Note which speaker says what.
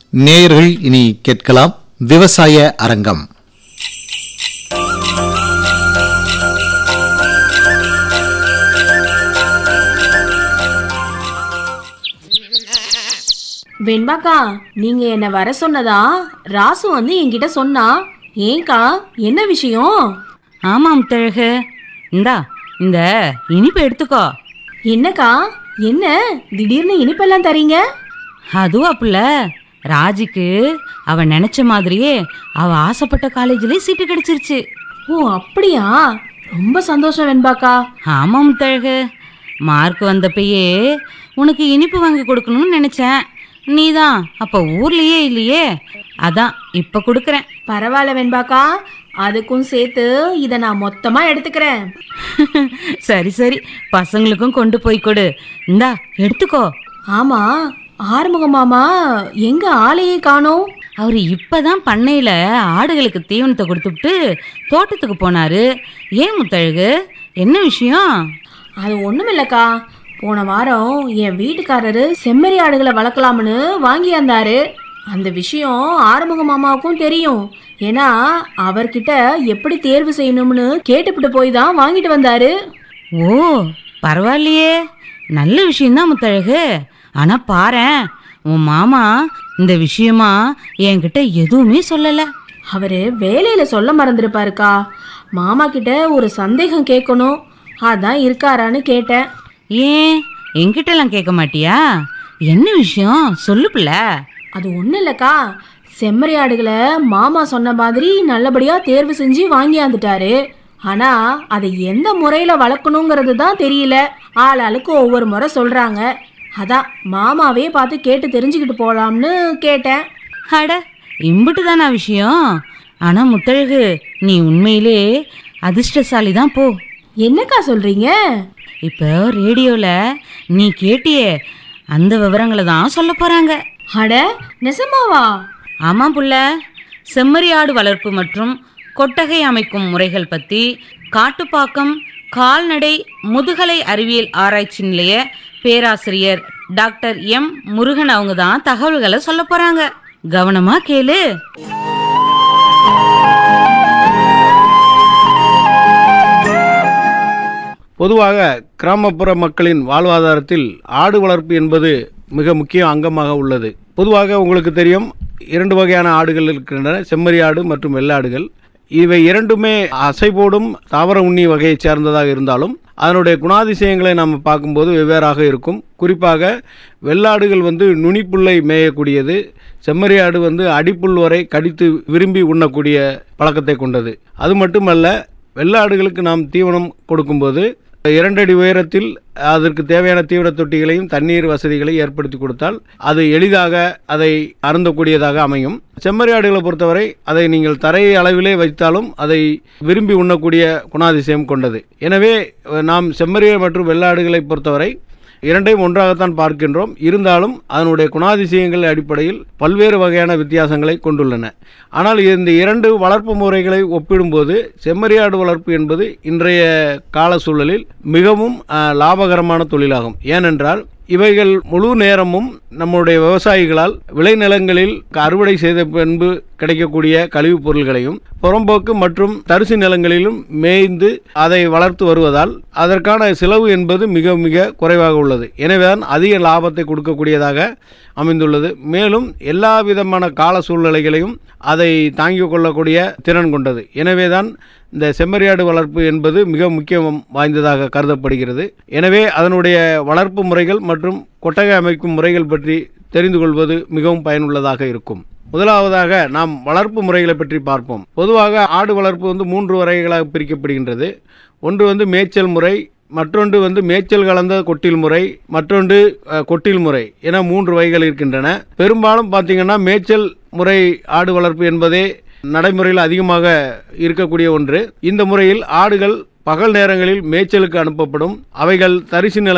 Speaker 1: நேயர்கள் இனி கேட்கலாம் விவசாய அரங்கம்.
Speaker 2: வெண்பாக்கா, நீங்க என்ன வர சொன்னதா ராசு வந்து என்கிட்ட சொன்னா. ஏங்கா, என்ன விஷயம்?
Speaker 3: ஆமா முத்தழகு, இந்தா இந்த இனிப்பு எடுத்துக்கோ.
Speaker 2: என்னக்கா, என்ன திடீர்னு இனிப்பெல்லாம் தரீங்க?
Speaker 3: அதுவா புள்ள, ராஜிக்கு அவ நினைச்ச மாதிரியே அவ ஆசைப்பட்ட காலேஜ்லயே சீட்டு கிடைச்சிருச்சு.
Speaker 2: ஓ அப்படியா? ரொம்ப சந்தோஷம் வெண்பாக்கா.
Speaker 3: ஆமா முத்தழகு, மார்க் வந்தப்பயே உனக்கு இனிப்பு வாங்கி கொடுக்கணும்னு நினைச்சேன். நீதான் அப்ப ஊர்லயே இல்லையே, அதான் இப்ப கொடுக்கறேன்.
Speaker 2: பரவாயில்ல வெண்பாக்கா, அதுக்கும் சேர்த்து இதை நான் மொத்தமா எடுத்துக்கிறேன்.
Speaker 3: சரி சரி, பசங்களுக்கும் கொண்டு போய் கொடு. இந்தா எடுத்துக்கோ.
Speaker 2: ஆமா, ஆறுமுக மாமா எங்க ஆளையே காணோம்?
Speaker 3: அவரு இப்பதான் பண்ணையில ஆடுகளுக்கு தீவனத்தை கொடுத்துட்டு தோட்டத்துக்கு போனாரு. ஏன் முத்தழகு, என்ன விஷயம்?
Speaker 2: அது ஒண்ணுமில்லக்கா, போன வாரம் என் வீட்டுக்காரரு செம்மறி ஆடுகளை வளர்க்கலாம்னு வாங்கியாந்தாரு. அந்த விஷயம் ஆறுமுக மாமாவுக்கும் தெரியும். ஏன்னா அவர்கிட்ட எப்படி தேர்வு செய்யணும்னு கேட்டுப்பிட்டு போய் தான் வாங்கிட்டு வந்தாரு.
Speaker 3: ஓ பரவாயில்லையே, நல்ல விஷயம்தான் முத்தழகு. ஆனா பாரேன், உன் மாமா இந்த விஷயமா என்கிட்ட எதுவுமே சொல்லல.
Speaker 2: அவரு வேலையில சொல்ல மறந்துருப்பாருக்கா. மாமா கிட்ட ஒரு சந்தேகம் கேட்கணும், அதான் இருக்காரான்னு கேட்டேன்.
Speaker 3: ஏன் என்கிட்ட எல்லாம் கேட்க மாட்டியா? என்ன விஷயம் சொல்லு பிள்ள.
Speaker 2: அது ஒன்றும் இல்லைக்கா, செம்மறி ஆடுகளை மாமா சொன்ன மாதிரி நல்லபடியா தேர்வு செஞ்சு வாங்கியாந்துட்டாரு. ஆனா அதை எந்த முறையில வளர்க்கணுங்கிறது தான் தெரியல. ஆளாளுக்கு ஒவ்வொரு முறை சொல்றாங்க. அதான் மாமாவே பார்த்து கேட்டு தெரிஞ்சுக்கிட்டு போலாம்னு கேட்டேன்.
Speaker 3: அட, இம்புட்டு தானா விஷயம்? ஆனா முத்தழகு, நீ உண்மையிலே அதிர்ஷ்டசாலி தான் போ.
Speaker 2: என்னக்கா சொல்றீங்க?
Speaker 3: இப்போ ரேடியோல நீ கேட்டியே அந்த விவரங்களை தான் சொல்ல போறாங்க.
Speaker 2: அட நெசமாவா?
Speaker 3: ஆமா புள்ள, செம்மறி ஆடு வளர்ப்பு மற்றும் கொட்டகை அமைக்கும் முறைகள் பத்தி காட்டுப்பாக்கம் கால்நடை முதுகலை அறிவியல் ஆராய்ச்சி நிலைய பேராசிரியர் டாக்டர் எம் முருகன் அவங்க தான் தகவல்களை சொல்ல போறாங்க. கவனமா கேளு.
Speaker 4: பொதுவாக கிராமப்புற மக்களின் வாழ்வாதாரத்தில் ஆடு வளர்ப்பு என்பது மிக முக்கிய அங்கமாக உள்ளது. பொதுவாக உங்களுக்கு தெரியும், 2 வகையான ஆடுகள் இருக்கின்றன, செம்மறி ஆடு மற்றும் வெள்ளாடுகள். இவை இரண்டுமே அசைபோடும் தாவர உண்ணி வகையை சேர்ந்ததாக இருந்தாலும் அதனுடைய குணாதிசயங்களை நாம் பார்க்கும்போது வெவ்வேறாக இருக்கும். குறிப்பாக வெள்ளாடுகள் நுனிப்புல்லை மேயக்கூடியது, செம்மறி ஆடு அடிப்புல் வரை கடித்து விரும்பி உண்ணக்கூடிய பழக்கத்தை கொண்டது. அது மட்டுமல்ல, வெள்ளாடுகளுக்கு நாம் தீவனம் கொடுக்கும்போது 2 அடி உயரத்தில் அதற்கு தேவையான தீவன தொட்டிகளையும் தண்ணீர் வசதிகளை ஏற்படுத்தி கொடுத்தால் அது எளிதாக அதை அருந்தக்கூடியதாக அமையும். செம்மறி ஆடுகளை பொறுத்தவரை அதை நீங்கள் தரை அளவிலே வைத்தாலும் அதை விரும்பி உண்ணக்கூடிய குணாதிசயம் கொண்டது. எனவே நாம் செம்மறி மற்றும் வெள்ளாடுகளை பொறுத்தவரை இரண்டையும் ஒன்றாகத்தான் பார்க்கின்றோம். இருந்தாலும் அதனுடைய குணாதிசயங்கள் அடிப்படையில் பல்வேறு வகையான வித்தியாசங்களை கொண்டுள்ளன. ஆனால் இந்த 2 வளர்ப்பு முறைகளை ஒப்பிடும்போது செம்மறியாடு வளர்ப்பு என்பது இன்றைய கால சூழலில் மிகவும் லாபகரமான தொழிலாகும். ஏனென்றால் இவைகள் முழு நேரமும் நம்முடைய விவசாயிகளால் விளைநிலங்களில் அறுவடை செய்த பின்பு கிடைக்கக்கூடிய கழிவுப் பொருள்களையும் புறம்போக்கு மற்றும் தரிசு நிலங்களிலும் மேய்ந்து அதை வளர்த்து வருவதால் அதற்கான செலவு என்பது மிக மிக குறைவாக உள்ளது. எனவேதான் அதிக லாபத்தை கொடுக்கக்கூடியதாக அமைந்துள்ளது. மேலும் எல்லா விதமான கால சூழ்நிலைகளையும் அதை தாங்கிக் கொள்ளக்கூடிய திறன் கொண்டது. எனவேதான் இந்த செம்மறியாடு வளர்ப்பு என்பது மிக முக்கியம் வாய்ந்ததாக கருதப்படுகிறது. எனவே அதனுடைய வளர்ப்பு முறைகள் மற்றும் கொட்டகை அமைக்கும் முறைகள் பற்றி தெரிந்து கொள்வது மிகவும் பயனுள்ளதாக இருக்கும். முதலாவதாக நாம் வளர்ப்பு முறைகளை பற்றி பார்ப்போம். பொதுவாக ஆடு வளர்ப்பு 3 வகைகளாக பிரிக்கப்படுகின்றது. ஒன்று மேய்ச்சல் முறை, மற்றொன்று மேய்ச்சல் கலந்த கொட்டில் முறை, மற்றொன்று கொட்டில் முறை என 3 வகைகள் இருக்கின்றன. பெரும்பாலும் பார்த்தீங்கன்னா மேய்ச்சல் முறை ஆடு வளர்ப்பு என்பதே நடைமுறையில் அதிகமாக இருக்கக்கூடிய ஒன்று. இந்த முறையில் ஆடுகள் பகல் நேரங்களில் மேய்ச்சலுக்கு அனுப்பப்படும். அவைகள் தரிசு நில